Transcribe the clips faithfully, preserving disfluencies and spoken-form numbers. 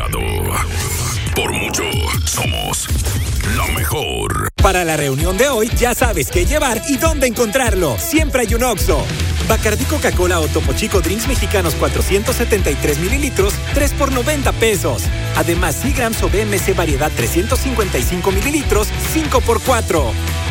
escuchado. Por mucho, somos la mejor. Para la reunión de hoy, ya sabes qué llevar y dónde encontrarlo. Siempre hay un Oxxo. Bacardí Coca-Cola o Topo Chico Drinks Mexicanos cuatrocientos setenta y tres mililitros, tres por noventa pesos. Además, Seagrams o B M C Variedad trescientos cincuenta y cinco mililitros, cinco por cuatro.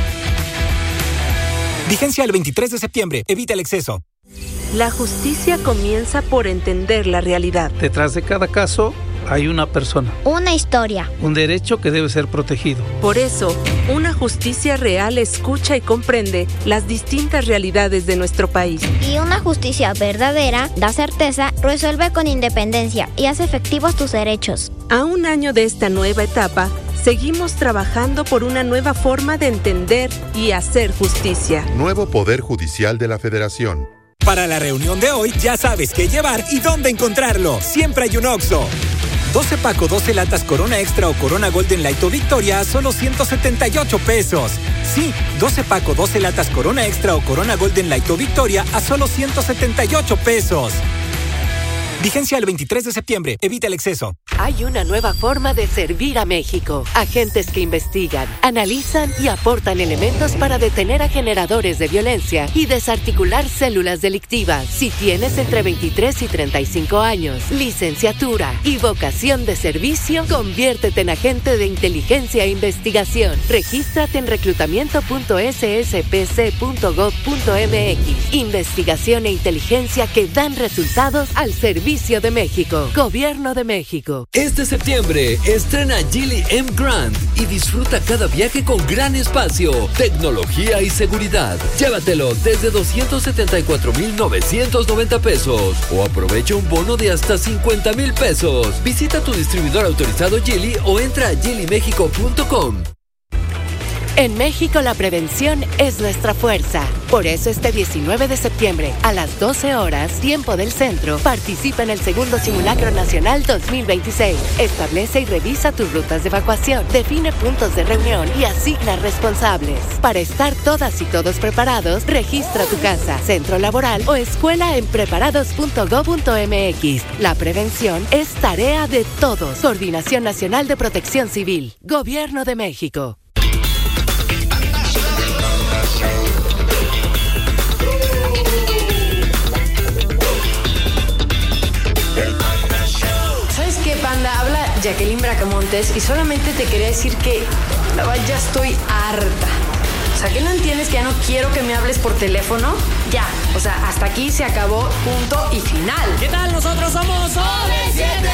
Vigencia el veintitrés de septiembre. Evita el exceso. La justicia comienza por entender la realidad. Detrás de cada caso hay una persona. Una historia. Un derecho que debe ser protegido. Por eso, una justicia real escucha y comprende las distintas realidades de nuestro país. Y una justicia verdadera da certeza, resuelve con independencia y hace efectivos tus derechos. A un año de esta nueva etapa, seguimos trabajando por una nueva forma de entender y hacer justicia. Nuevo Poder Judicial de la Federación. Para la reunión de hoy, ya sabes qué llevar y dónde encontrarlo. Siempre hay un Oxxo. doce paco, doce latas Corona Extra o Corona Golden Light o Victoria a solo ciento setenta y ocho pesos. Sí, doce paco, doce latas Corona Extra o Corona Golden Light o Victoria a solo ciento setenta y ocho pesos. Vigencia el veintitrés de septiembre. Evita el exceso. Hay una nueva forma de servir a México. Agentes que investigan, analizan y aportan elementos para detener a generadores de violencia y desarticular células delictivas. Si tienes entre veintitrés y treinta y cinco años, licenciatura y vocación de servicio, conviértete en agente de inteligencia e investigación. Regístrate en reclutamiento punto s s p c punto gov punto m x. Investigación e inteligencia que dan resultados al servicio de México. Gobierno de México. Este septiembre estrena Geely M Grand y disfruta cada viaje con gran espacio, tecnología y seguridad. Llévatelo desde doscientos setenta y cuatro mil novecientos noventa pesos o aprovecha un bono de hasta cincuenta mil pesos. Visita tu distribuidor autorizado Geely o entra a geely mexico punto com. En México la prevención es nuestra fuerza. Por eso este diecinueve de septiembre, a las doce horas, tiempo del centro, participa en el segundo Simulacro Nacional dos mil veintiséis. Establece y revisa tus rutas de evacuación, define puntos de reunión y asigna responsables. Para estar todas y todos preparados, registra tu casa, centro laboral o escuela en preparados punto gob punto m x. La prevención es tarea de todos. Coordinación Nacional de Protección Civil. Gobierno de México. Panda, habla Jacqueline Bracamontes y solamente te quería decir que la verdad ya estoy harta. O sea, ¿qué no entiendes que ya no quiero que me hables por teléfono? Ya, o sea, hasta aquí se acabó, punto y final. ¿Qué tal? Nosotros somos O V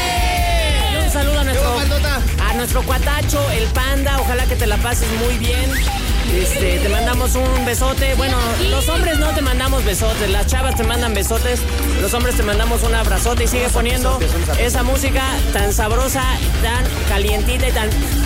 siete. Un saludo a nuestro, a nuestro cuatacho, el Panda. Ojalá que te la pases muy bien. Este, te mandamos un besote. Bueno, los hombres no te mandamos besotes, las chavas te mandan besotes, los hombres te mandamos un abrazote y sigue poniendo esa música tan sabrosa, tan calientita y tan...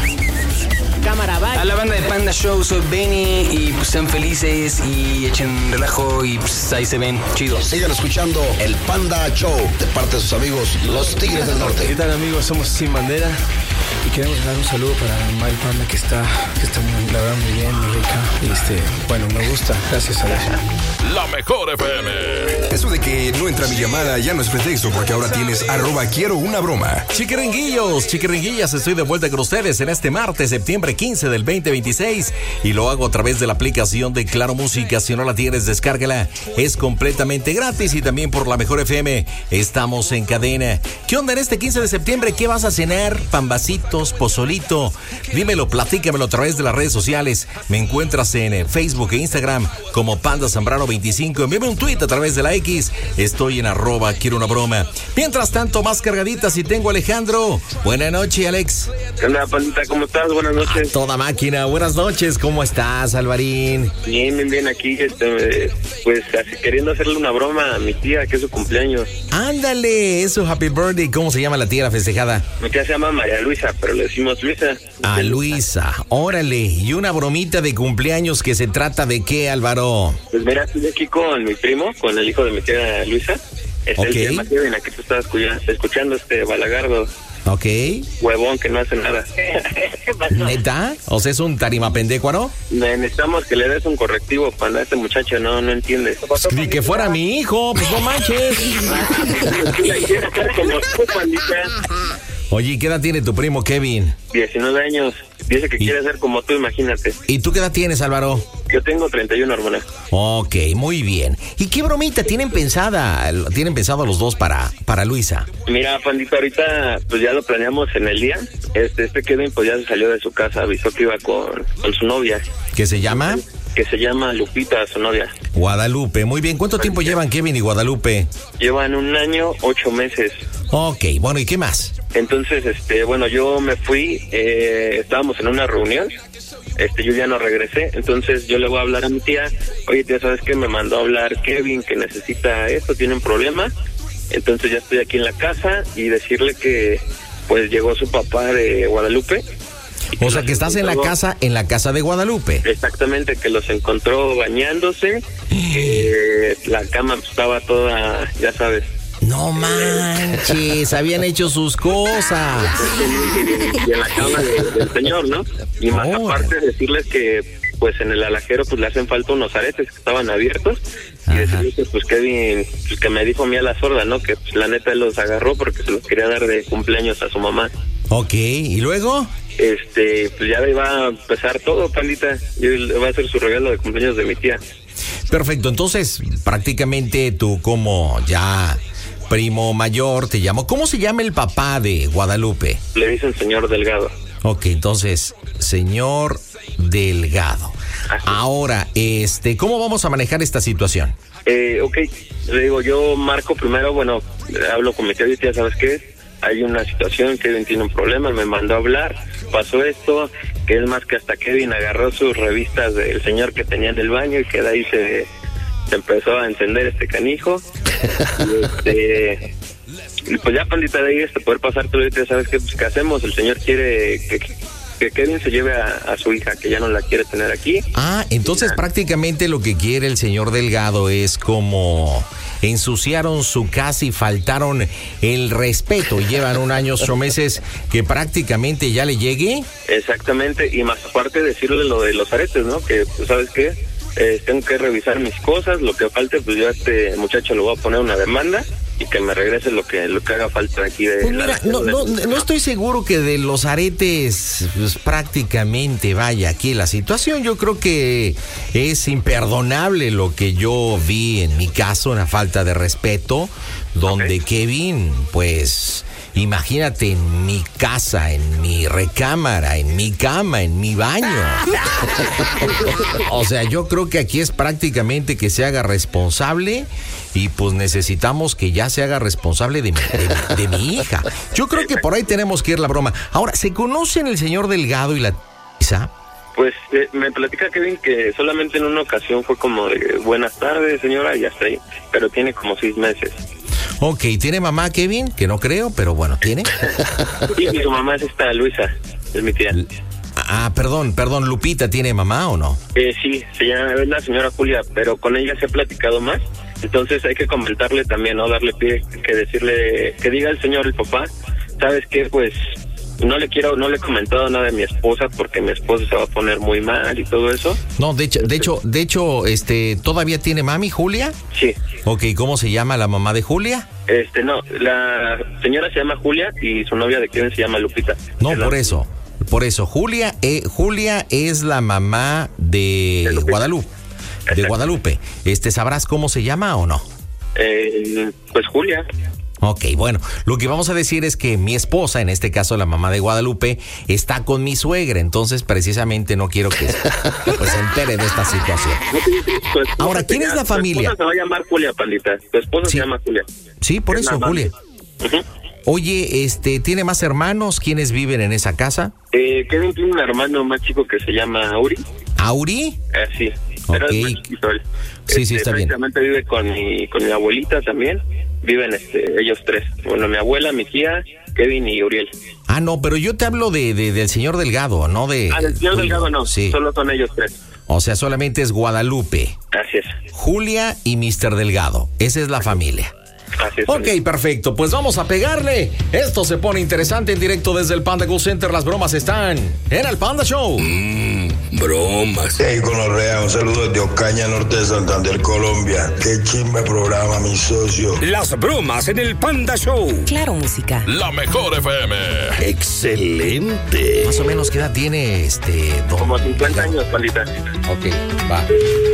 Cámara, bye. A la banda de Panda Show, soy Benny y pues sean felices y echen relajo y pues ahí se ven, chido. Sigan escuchando el Panda Show de parte de sus amigos, los Tigres del Norte. ¿Qué tal, amigos? Somos Sin Bandera y queremos dar un saludo para Mari Panda que está, que está muy, la verdad, muy bien, muy rica. Y este, bueno, me gusta. Gracias a Dios. La mejor F M. Eso de que no entra mi llamada ya no es pretexto porque ahora tienes arroba quiero una broma. Chiquiringuillos, chiquiringuillas, estoy de vuelta con ustedes en este martes, septiembre quince del veinte veintiséis y lo hago a través de la aplicación de Claro Música. Si no la tienes, descárgala, es completamente gratis y también por la mejor F M estamos en cadena. ¿Qué onda en este quince de septiembre? ¿Qué vas a cenar? ¿Pambacitos? ¿Pozolito? Dímelo, platícamelo a través de las redes sociales. Me encuentras en Facebook e Instagram como Panda Zambrano veinticinco. Envíame un tweet a través de la X. Estoy en arroba quiero una broma. Mientras tanto, más cargaditas y tengo a Alejandro. Buenas noches, Alex. ¿Qué onda, Pandita? ¿Cómo estás? Buenas noches. A toda máquina. Buenas noches. ¿Cómo estás, Alvarín? Bien, bien, bien. Aquí, este, pues, así, queriendo hacerle una broma a mi tía, que es su cumpleaños. Ándale, es su happy birthday. ¿Cómo se llama la tía la festejada? Mi tía se llama María Luisa, pero le decimos Luisa. A Luisa. Órale. Y una bromita de cumpleaños que se trata de qué, Álvaro. Pues mira, estoy aquí con mi primo, con el hijo de mi tía Luisa. Es okay. El tema en la que tú estás escuchando, este balagardo. Ok. Huevón que no hace nada. ¿Neta? O sea, es un tarimapendécuaro. Necesitamos que le des un correctivo para este muchacho, no, no entiende. Ni que fuera mi hijo, pues no manches. Oye, ¿qué edad tiene tu primo Kevin? diecinueve años. Dice que ¿Y? quiere ser como tú, imagínate. ¿Y tú qué edad tienes, Álvaro? Yo tengo treinta y uno, hermana. Ok, muy bien. ¿Y qué bromita tienen pensada, tienen pensado los dos para, para Luisa? Mira, Pandita, ahorita pues ya lo planeamos en el día. Este, este Kevin pues ya se salió de su casa, avisó que iba con, con su novia. ¿Qué se llama? Que se llama Lupita, su novia. Guadalupe, muy bien. ¿Cuánto tiempo llevan Kevin y Guadalupe? Llevan un año, ocho meses. Ok, bueno, ¿y qué más? Entonces, este, bueno, yo me fui, eh, estábamos en una reunión, este, yo ya no regresé, entonces yo le voy a hablar a mi tía, oye tía, ¿sabes qué? Me mandó a hablar Kevin que necesita esto, tiene un problema, entonces ya estoy aquí en la casa y decirle que, pues, llegó su papá de Guadalupe. O sea, que estás en la casa, en la casa de Guadalupe. Exactamente, que los encontró bañándose, que la cama estaba toda, ya sabes. No manches, habían hecho sus cosas. Y en la cama de, del señor, ¿no? Y más oh. aparte decirles que, pues, en el alajero, pues, le hacen falta unos aretes que estaban abiertos. Ajá. Y decirles que, pues, Kevin, pues, que me dijo a mí a la sorda, ¿no? Que, pues, la neta, él los agarró porque se los quería dar de cumpleaños a su mamá. Ok, ¿y luego? Este, pues, ya iba a empezar todo, Pandita. Y va a ser su regalo de cumpleaños de mi tía. Perfecto, entonces, prácticamente tú como ya... primo mayor, te llamo. ¿Cómo se llama el papá de Guadalupe? Le dicen señor Delgado. Ok, entonces, señor Delgado. Así. Ahora, este, ¿cómo vamos a manejar esta situación? Eh, ok, le digo, yo marco primero, bueno, hablo con mi tía y tía, ¿sabes qué? Hay una situación, Kevin tiene un problema, me mandó a hablar, pasó esto, que es más que hasta Kevin agarró sus revistas del señor que tenía en el baño y que de ahí se... se empezó a encender este canijo y, este, y pues ya, Pandita, de ahí este poder pasar todo, ya sabes qué, pues, qué hacemos, el señor quiere que, que Kevin se lleve a, a su hija, que ya no la quiere tener aquí. Ah, entonces ya. Prácticamente lo que quiere el señor Delgado es como ensuciaron su casa y faltaron el respeto y llevan un año, ocho meses que prácticamente ya le llegue. Exactamente, y más aparte decirle lo de los aretes, ¿no? Que, pues, ¿sabes qué? Eh, tengo que revisar mis cosas, lo que falte, pues yo a este muchacho le voy a poner una demanda y que me regrese lo que lo que haga falta aquí de... Pues mira, no, no, no estoy seguro que de los aretes, pues prácticamente vaya aquí la situación. Yo creo que es imperdonable lo que yo vi en mi caso, una falta de respeto, donde okay. Kevin, pues... imagínate, en mi casa, en mi recámara, en mi cama, en mi baño. O sea, yo creo que aquí es prácticamente que se haga responsable y pues necesitamos que ya se haga responsable de mi, de, de mi hija. Yo creo que por ahí tenemos que ir la broma. Ahora, ¿se conocen el señor Delgado y la Isa? Pues eh, me platica Kevin que solamente en una ocasión fue como de buenas tardes, señora, y hasta ahí. Pero tiene como seis meses. Ok, ¿tiene mamá Kevin? Que no creo, pero bueno, ¿tiene? Sí, y su mamá es esta Luisa, es mi tía. Ah, perdón, perdón, ¿Lupita tiene mamá o no? Eh, sí, se llama, es la señora Julia, pero con ella se ha platicado más. Entonces hay que comentarle también, ¿no? Darle pie, que decirle, que diga el señor, el papá, ¿sabes qué? Pues no le quiero, no le he comentado nada de mi esposa porque mi esposa se va a poner muy mal y todo eso. No, de hecho, de hecho, de hecho, este, ¿todavía tiene mami Julia? Sí. Ok, ¿cómo se llama la mamá de Julia? Este, no, la señora se llama Julia y su novia de Kevin se llama Lupita. No, por eso, por eso, Julia, eh, Julia es la mamá de, de Guadalupe. Exacto. De Guadalupe. Este, ¿sabrás cómo se llama o no? Eh, pues Julia. Ok, bueno, lo que vamos a decir es que mi esposa, en este caso la mamá de Guadalupe, está con mi suegra, entonces precisamente no quiero que pues, se entere de esta situación. Ahora, ¿quién es la familia? Tu esposa se va a llamar Julia, Pandita. Tu esposa sí. se llama Julia. Sí, por eso, Julia. Uh-huh. Oye, este, ¿tiene más hermanos? ¿Quiénes viven en esa casa? Eh, Kevin tiene un hermano más chico que se llama Auri. ¿Auri? Eh, sí. Pero okay. Es más chiquito él. Sí, este, sí, está bien. Vive con mi, con mi abuelita también. Viven este, ellos tres. Bueno, mi abuela, mi tía, Kevin y Uriel. Ah, no, pero yo te hablo de, de del señor Delgado, no de... Ah, del señor Delgado no, sí. Solo son ellos tres. O sea, solamente es Guadalupe. Así es. Julia y mister Delgado. Esa es la familia. Así es. Ok, perfecto. Pues vamos a pegarle. Esto se pone interesante en directo desde el Panda Go Center. Las bromas están en el Panda Show. Mmm, bromas. Hey, Conorrea, un saludo desde Ocaña, norte de Santander, Colombia. Qué chimba programa, mi socio. Las bromas en el Panda Show. Claro, música. La mejor F M. Excelente. Más o menos, ¿qué edad tiene este? Don... Como cincuenta años, Pandita. Ok, va.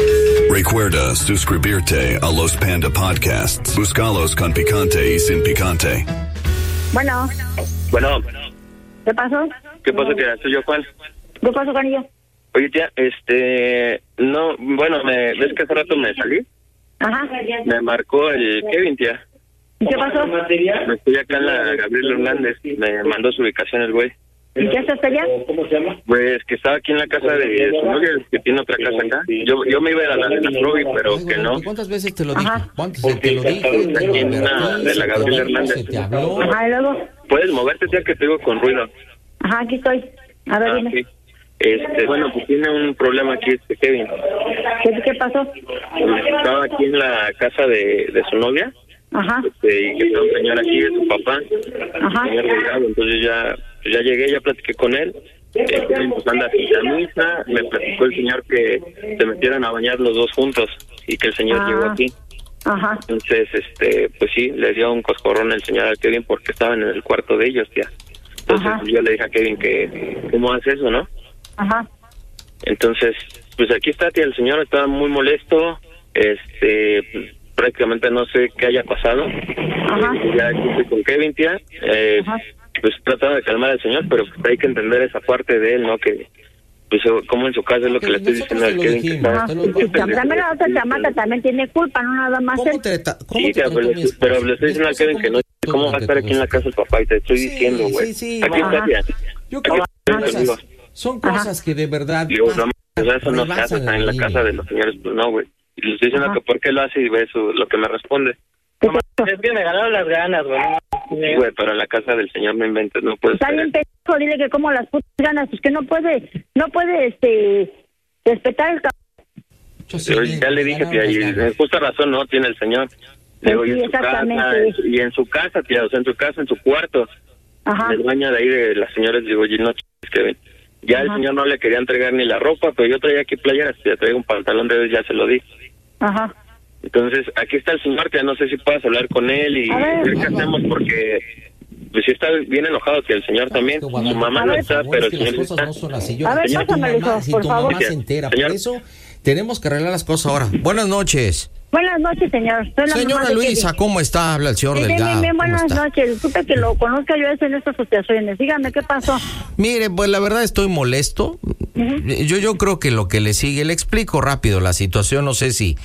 Recuerda suscribirte a los Panda Podcasts. Búscalos con picante y sin picante. Bueno. Bueno. ¿Qué pasó? ¿Qué pasó, tía? Soy yo, Juan. ¿Qué pasó, Canillo? Oye, tía, este... No, bueno, me, ¿ves que hace rato me salí? Ajá. Me marcó el Kevin, tía. ¿Y qué pasó? Me estoy acá en la Gabriel Hernández. Me mandó su ubicación el güey. ¿Y qué estás allá? ¿Cómo se llama? Pues que estaba aquí en la casa de su novia, que tiene otra casa acá. Yo yo me iba a ir a la de la Provi, pero que no. ¿Cuántas veces te lo dije? ¿Cuántas veces te lo dije? Aquí en la de la Gabriel Hernández. Ajá, ¿y luego? ¿Puedes moverte, tía, que te digo con ruido? Ajá, aquí estoy. A ver, ah, dime. Sí. Este, bueno, pues tiene un problema aquí este Kevin. ¿Qué, qué pasó? Estaba aquí en la casa de, de su novia. Ajá. Este, y que está un señor aquí, de su papá. Ajá. Señor Delgado. Entonces ya, ya llegué, ya platiqué con él. Eh, pues anda sin camisa. Me platicó el señor que se metieran a bañar los dos juntos y que el señor ah. llegó aquí. Ajá. Entonces, este, pues sí, le dio un coscorrón el señor al Kevin porque estaban en el cuarto de ellos, tía. Entonces Ajá. yo le dije a Kevin que, ¿cómo hace eso, no? Ajá. Entonces, pues aquí está, tía, el señor está muy molesto, este, pues, prácticamente no sé qué haya pasado. Ajá. Ya estoy con Kevin, tía, eh, pues tratando de calmar al señor, pero pues hay que entender esa parte de él, ¿no? Que, pues como en su casa es lo que le estoy diciendo al Kevin. Que está, También la otra chamaca también tiene culpa, no nada más él. Sí, tía, pero, le- pero le estoy diciendo al Kevin que no, ¿cómo va a estar aquí en la casa el papá? Y te estoy diciendo, güey. sí, Aquí está, ajá. tía. Yo creo Aquí que está, digo. son cosas que de verdad. Digo, no, o sea, eso no se hace, rebasan está en la la casa de los señores, pues no, güey. Y le estoy diciendo Ajá. que por qué lo hace y ve su, lo que me responde. Es que me ganaron las ganas, güey. Sí, güey, pero en la casa del señor no inventes, no puedes Está hacer bien pendejo, dile que como las putas ganas, pues que no puede, no puede, este, respetar el cabrón. eso. Yo ya le dije, tía, y en justa razón no tiene el señor. Le digo, Sí, y en su casa, exactamente. y en su casa, tía, o sea, en su casa, en su cuarto. Ajá. El baño de ahí de las señoras, digo, oye, no, ch- que ven. Ya el Ajá. señor no le quería entregar ni la ropa, pero yo traía aquí playeras, tía, traigo un pantalón de ellos, ya se lo di. Ajá. Entonces, aquí está el señor, que no sé si puedas hablar con él y A ver. ver qué hacemos, porque pues sí está bien enojado, que el señor también, su mamá A no ver. está, pero el que las señor cosas está. no son así. Yo, A ver, si tu pásamelo, mamá, hijo, si por tu favor. mamá se entera, Señor. por eso tenemos que arreglar las cosas ahora. Buenas noches. Buenas noches, señor. Soy la mamá Señora de Luisa, Kevin. ¿cómo está? Habla el señor Sí, bien, Delgado. bien, bien, ¿Cómo buenas está? noches. Disculpe que lo conozca yo en estas situaciones. Dígame, ¿qué pasó? Mire, pues la verdad estoy molesto. Yo, yo creo que lo que le sigue, le explico rápido la situación. No sé si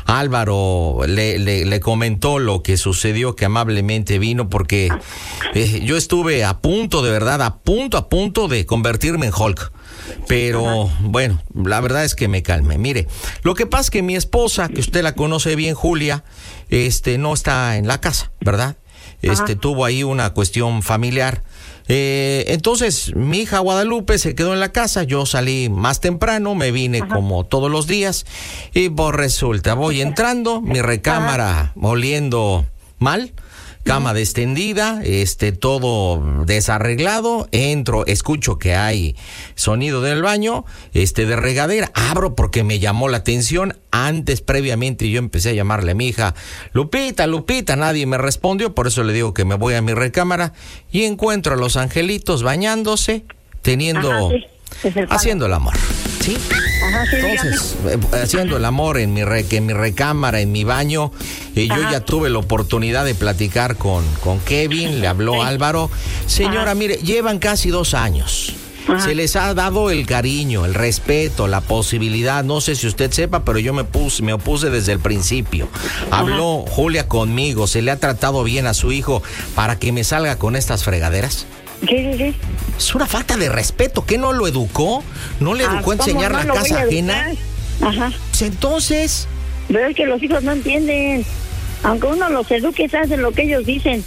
Álvaro le, le, le comentó lo que sucedió, que amablemente vino, porque eh, yo estuve a punto, de verdad, a punto, a punto de convertirme en Hulk. Pero bueno, la verdad es que me calme. Mire, lo que pasa es que mi esposa, que usted la conoce bien, Julia, este, no está en la casa, ¿verdad? Este, Ajá. tuvo ahí una cuestión familiar. Eh, entonces, mi hija Guadalupe se quedó en la casa, yo salí más temprano, me vine Ajá. como todos los días, y pues resulta, voy entrando, mi recámara oliendo mal, cama extendida, este, todo desarreglado, entro, escucho que hay sonido del baño, este, de regadera, abro porque me llamó la atención. Antes, previamente, yo empecé a llamarle a mi hija, Lupita, Lupita, nadie me respondió, por eso le digo que me voy a mi recámara y encuentro a los angelitos bañándose, teniendo, Ajá, sí. Es el haciendo el amor, ¿sí? Ajá, sí, Entonces, eh, haciendo el amor en mi re, en mi recámara, en mi baño, y yo Ajá. ya tuve la oportunidad de platicar con, con Kevin, le habló Álvaro. Señora, Ajá. mire, llevan casi dos años. Ajá. Se les ha dado el cariño, el respeto, la posibilidad. No sé si usted sepa, pero yo me puse, me opuse desde el principio. Habló Julia conmigo, se le ha tratado bien a su hijo para que me salga con estas fregaderas. Sí, sí, sí. Es una falta de respeto. ¿Qué no lo educó? ¿No le Ah, educó a ¿cómo enseñar no la lo voy casa a ajena? educar? Ajá. Pues entonces, Pero es que los hijos no entienden. Aunque uno los eduque, hacen lo que ellos dicen.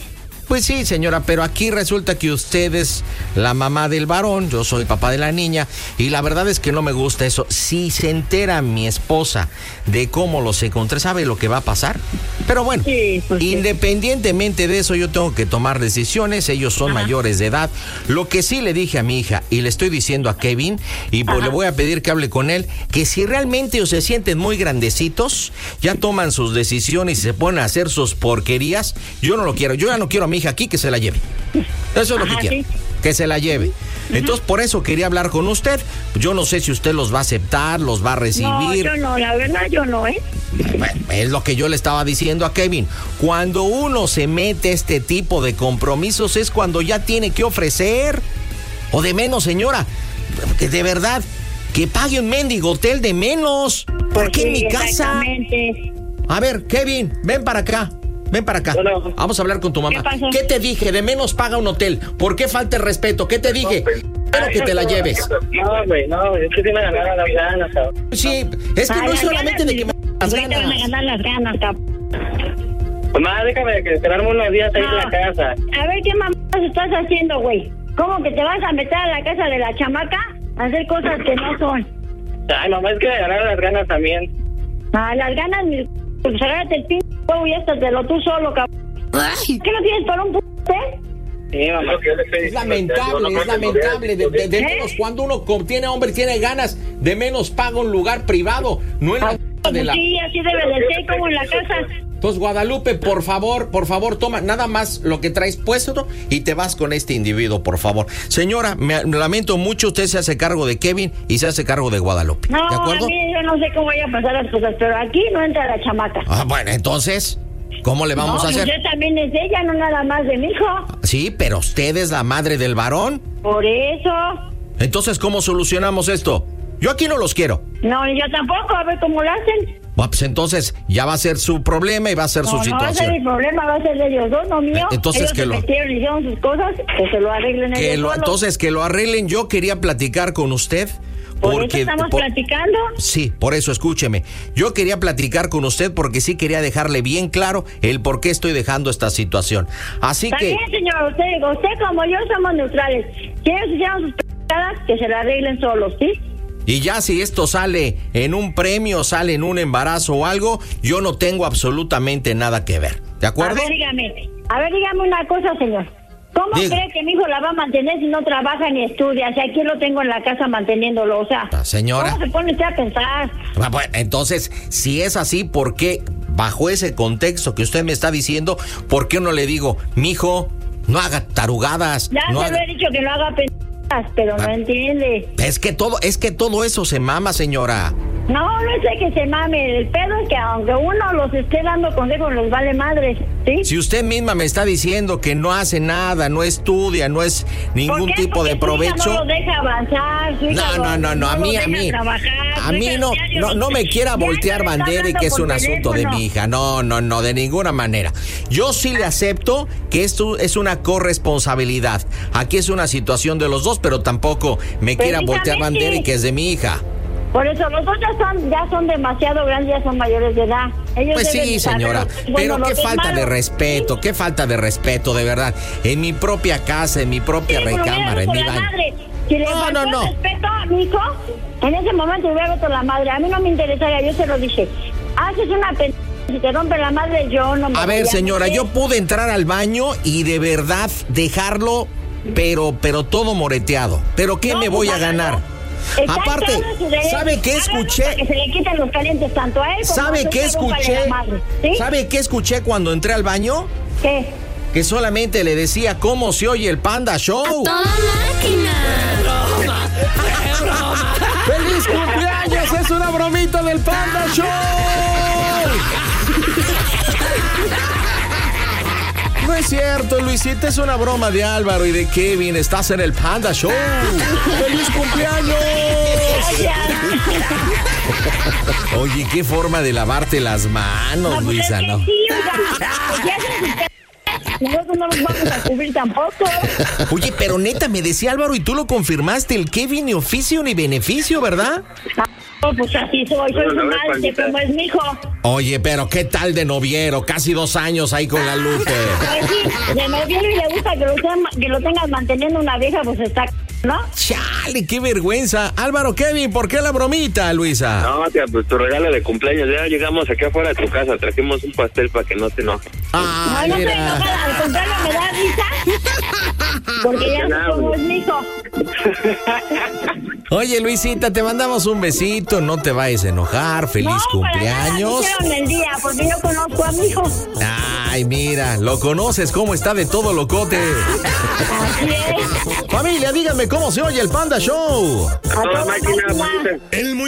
Pues sí, señora, pero aquí resulta que usted es la mamá del varón, yo soy papá de la niña, y la verdad es que no me gusta eso. Si se entera mi esposa de cómo los encontré, ¿sabe lo que va a pasar? Pero bueno, sí, pues independientemente de eso, yo tengo que tomar decisiones, ellos son Ajá. mayores de edad. Lo que sí le dije a mi hija, y le estoy diciendo a Kevin, y pues Ajá. le voy a pedir que hable con él, que si realmente ellos se sienten muy grandecitos, ya toman sus decisiones y se ponen a hacer sus porquerías, yo no lo quiero, yo ya no quiero a mi hija aquí, que se la lleve. Eso es lo Ajá, que quiero, sí. que se la lleve. Entonces, por eso quería hablar con usted. Yo no sé si usted los va a aceptar, los va a recibir. No, yo no, la verdad yo no, ¿eh? Bueno, es lo que yo le estaba diciendo a Kevin. Cuando uno se mete este tipo de compromisos es cuando ya tiene que ofrecer. O de menos, señora, que de verdad, que pague un mendigo hotel de menos. ¿Por qué sí, en mi casa? A ver, Kevin, ven para acá. Ven para acá. Bueno, vamos a hablar con tu mamá. ¿Qué, ¿Qué te dije? De menos paga un hotel. ¿Por qué falta el respeto? ¿Qué te dije? Espero que te la lleves. No, güey, no, es que sí me ganaron las ganas, cabrón. Sí, es que Ay, no es solamente de que me las ganas. Te van a ganar las ganas, cabrón. Pues más, déjame que esperarme unos días ahí no. en la casa. A ver, ¿qué mamás estás haciendo, güey? ¿Cómo que te vas a meter a la casa de la chamaca a hacer cosas que no son? Ay, mamá, es que me ganaron las ganas también. Ah, las ganas, pues agárrate el pinche huevo y éstatelo tú solo, cabrón. ¿Qué no tienes para un p***, eh? Sí, mamá, es lamentable, es lamentable. De, de, de ¿Eh? menos, cuando uno tiene hombre, tiene ganas, de menos paga un lugar privado, no en la ah, de la... Sí, así debe de ser, como en la casa. Entonces, Guadalupe, por favor, por favor, toma nada más lo que traes puesto y te vas con este individuo, por favor. Señora, me lamento mucho, usted se hace cargo de Kevin y se hace cargo de Guadalupe. No, ¿de acuerdo? A mí yo no sé cómo vayan a pasar las cosas, pero aquí no entra la chamaca. Ah, bueno, entonces, ¿cómo le vamos no, a hacer? Usted también es ella, no nada más de mi hijo. Sí, pero usted es la madre del varón. Por eso. Entonces, ¿cómo solucionamos esto? Yo aquí no los quiero. No, ni yo tampoco, a ver cómo lo hacen. Bueno, pues entonces ya va a ser su problema y va a ser no, su no situación. No va a ser mi problema, va a ser de ellos dos, no mío. Entonces ellos que se lo metieron y hicieron sus cosas, que se lo arreglen que ellos lo, Entonces que lo arreglen. Yo quería platicar con usted. ¿Por porque, eso estamos por, platicando? Sí, por eso, escúcheme. Yo quería platicar con usted porque sí quería dejarle bien claro el por qué estoy dejando esta situación. Así También, que... También, señor, usted, usted como yo somos neutrales. Si ellos hicieron sus pendejadas, que se la arreglen solos, ¿sí? Y ya si esto sale en un premio, sale en un embarazo o algo, yo no tengo absolutamente nada que ver. ¿De acuerdo? A ver, dígame. A ver, dígame una cosa, señor. ¿Cómo Diga. cree que mi hijo la va a mantener si no trabaja ni estudia? Si aquí lo tengo en la casa manteniéndolo, o sea... Señora... ¿Cómo se pone usted a pensar? Bueno, entonces, si es así, ¿por qué, bajo ese contexto que usted me está diciendo, por qué no le digo, mijo, no haga tarugadas? Ya no se haga... lo he dicho que no haga pendejadas, pero no entiende. Es que todo, es que todo eso se mama, señora. No, no es que se mame. El pedo es que aunque uno los esté dando consejos, les vale madre, ¿sí? Si usted misma me está diciendo que no hace nada, no estudia, no es ningún tipo Porque de provecho. Su hija no lo deja avanzar. Su hija no, no, no, no, no, a mí, a mí. A mí no, no, no me quiera voltear bandera y que es un asunto de mi hija. No, no, no, de ninguna manera. Yo sí le acepto que esto es una corresponsabilidad. Aquí es una situación de los dos, pero tampoco me quiera voltear bandera y que es de mi hija. Por eso, los dos ya son, ya son demasiado grandes, ya son mayores de edad. Ellos pues sí, señora, saber, bueno, pero qué falta malo. de respeto, ¿sí? qué falta de respeto, de verdad. En mi propia casa, en mi propia sí, recámara, en mi baño. Si le no, no, no. respeto a mi hijo, en ese momento le hubiera roto la madre. A mí no me interesaría, yo se lo dije. Haces una p... Si te rompe la madre, yo no me A ver, señora, yo pude entrar al baño y de verdad dejarlo, pero, pero todo moreteado. ¿Pero qué no, me voy a ganar? Está Aparte, ¿sabe qué escuché? Que se le quiten los calientes tanto a él como ¿Sabe qué escuché? Madre, ¿sí? ¿Sabe qué escuché cuando entré al baño? ¿Qué? Que solamente le decía cómo se oye el Panda Show. ¡A toda máquina! ¡Qué broma! ¡Qué broma! ¡Feliz cumpleaños! ¡Es una bromita del Panda Show! No es cierto, Luisita, es una broma de Álvaro y de Kevin. Estás en el Panda Show. ¡Feliz cumpleaños! Oye, qué forma de lavarte las manos, no, Luisa, es que ¿no? Sí, Nosotros no los vamos a cubrir tampoco. Oye, pero neta, me decía Álvaro y tú lo confirmaste, el Kevin ni oficio ni beneficio, ¿verdad? Oh, pues así soy, soy un alce, como es mi hijo. Oye, pero ¿qué tal de noviero? Casi dos años ahí con la Lupe. Pues sí, de noviero y le gusta que lo, que lo tengas manteniendo una vieja, pues está, ¿no? Chale, qué vergüenza. Álvaro, Kevin, ¿por qué la bromita, Luisa? No, tía, pues tu regalo de cumpleaños. Ya llegamos aquí afuera de tu casa, trajimos un pastel para que no te enojes. Ah, no, no estoy enojada, al contrario, me da risa. Porque ya no como es mi hijo. Oye, Luisita, te mandamos un besito, no te vayas a enojar, feliz no, cumpleaños. Para nada, el día, porque yo conozco a mi hijo. Ay, mira, lo conoces, cómo está de todo locote. Así es. Familia, díganme cómo se oye el Panda Show. A toda máquina, El muy